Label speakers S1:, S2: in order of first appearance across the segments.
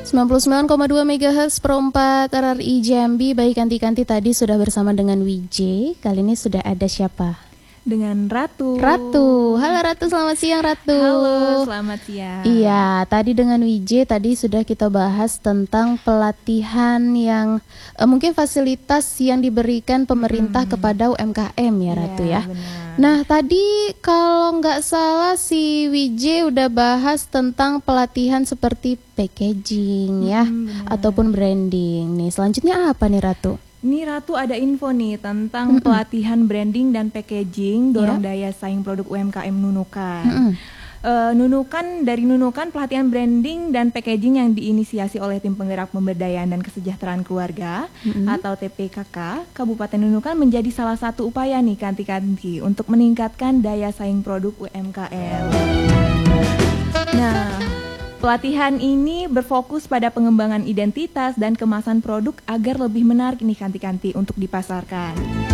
S1: 99,2 MHz Pro 4 RRI Jambi. Baik, Kanti-Kanti tadi sudah bersama dengan WJ. Kali ini sudah ada siapa?
S2: Dengan Ratu.
S1: Ratu. Halo Ratu, selamat siang Ratu.
S2: Halo, selamat siang.
S1: Iya, tadi dengan WJ tadi sudah kita bahas tentang pelatihan yang mungkin fasilitas yang diberikan pemerintah kepada UMKM ya Ratu ya.
S2: Benar.
S1: Nah, tadi kalau nggak salah si WJ udah bahas tentang pelatihan seperti packaging ya, ataupun branding. Nih, selanjutnya apa nih Ratu?
S2: Ini Ratu ada info nih tentang pelatihan branding dan packaging dorong daya saing produk UMKM Nunukan. Nunukan pelatihan branding dan packaging yang diinisiasi oleh Tim Penggerak Pemberdayaan dan Kesejahteraan Keluarga atau TPKK Kabupaten Nunukan menjadi salah satu upaya nih Kanti-Kanti untuk meningkatkan daya saing produk UMKM. Nah, pelatihan ini berfokus pada pengembangan identitas dan kemasan produk agar lebih menarik nih Kanti-Kanti untuk dipasarkan.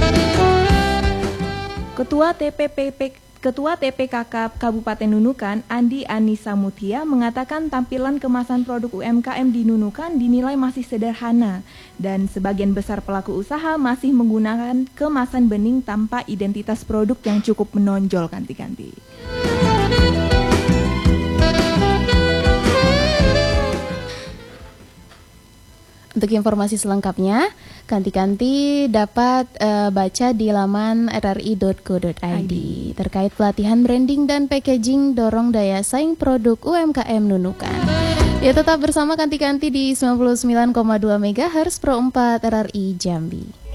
S2: Ketua TPKK Kabupaten Nunukan, Andi Anissa Mutia, mengatakan tampilan kemasan produk UMKM di Nunukan dinilai masih sederhana dan sebagian besar pelaku usaha masih menggunakan kemasan bening tanpa identitas produk yang cukup menonjol Kanti-Kanti.
S1: Untuk informasi selengkapnya, Kanti-Kanti dapat baca di laman rri.go.id terkait pelatihan branding dan packaging dorong daya saing produk UMKM Nunukan. Ya, tetap bersama Kanti-Kanti di 99,2 MHz Pro 4 RRI Jambi.